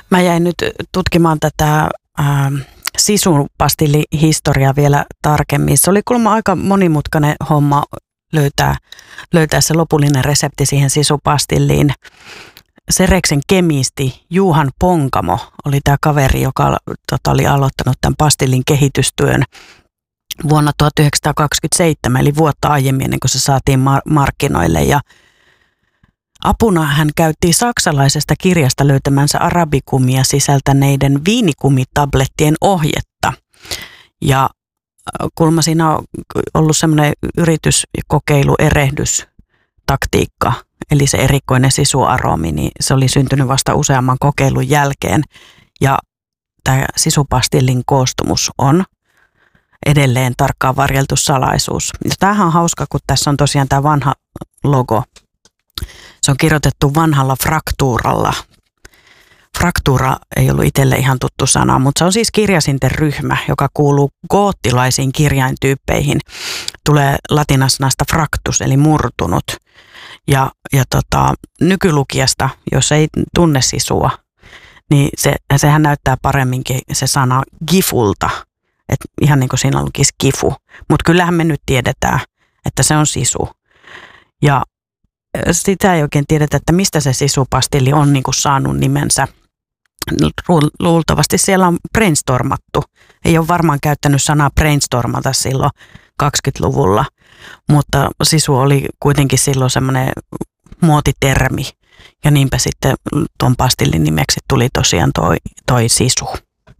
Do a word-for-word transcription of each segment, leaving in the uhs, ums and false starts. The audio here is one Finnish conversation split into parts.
Mä jäin nyt tutkimaan tätä ää, sisupastillihistoriaa vielä tarkemmin. Se oli kuulemma aika monimutkainen homma löytää, löytää se lopullinen resepti siihen sisupastilliin. Sereksen kemisti Johan Ponkamo oli tämä kaveri, joka tota, oli aloittanut tämän pastillin kehitystyön vuonna tuhatyhdeksänsataakaksikymmentäseitsemän, eli vuotta aiemmin, ennen kuin se saatiin mar- markkinoille. Ja apuna hän käytti saksalaisesta kirjasta löytämänsä arabikumia sisältäneiden viinikumitablettien ohjetta. Ja kuulemma siinä on ollut semmoinen yrityskokeilu, erehdystaktiikka, eli se erikoinen sisuaromi, niin se oli syntynyt vasta useamman kokeilun jälkeen. Ja tämä sisupastillin koostumus on edelleen tarkkaan varjeltu salaisuus. Ja tämähän on hauska, kun tässä on tosiaan tämä vanha logo. Se on kirjoitettu vanhalla fraktuuralla. Fraktuura ei ollut itselle ihan tuttu sana, mutta se on siis kirjasinten ryhmä, joka kuuluu goottilaisiin kirjaintyyppeihin. Tulee latinassanasta fraktus, eli murtunut. Ja, ja tota, nykylukijasta, jos ei tunne sisua, niin se, sehän näyttää paremminkin se sana gifulta. Et ihan niin kuin siinä lukisi gifu. Mutta kyllähän me nyt tiedetään, että se on sisu. Ja sitä ei oikein tiedetä, että mistä se sisupastilli on niin kuin saanut nimensä. Luultavasti siellä on brainstormattu. Ei ole varmaan käyttänyt sanaa brainstormata silloin kaksikymmentäluvulla, mutta sisu oli kuitenkin silloin semmoinen muotitermi. Ja niinpä sitten tuon pastillin nimeksi tuli tosiaan toi, toi sisu.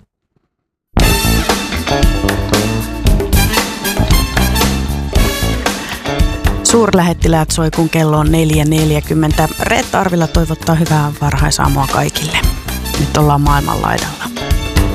Suurlähettiläät soi, kun kello on neljä neljäkymmentä. Reetta Arvila toivottaa hyvää varhaisaamua kaikille. Nyt ollaan maailmanlaidalla.